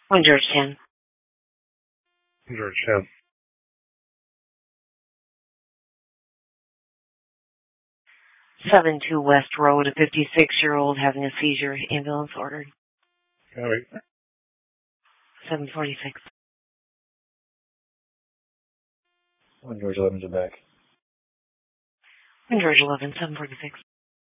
1 George 10. George 10. 72 West Road, a 56-year-old having a seizure. Ambulance ordered. Copy. 746. 1 George 11 to back. 1 George 11, 746.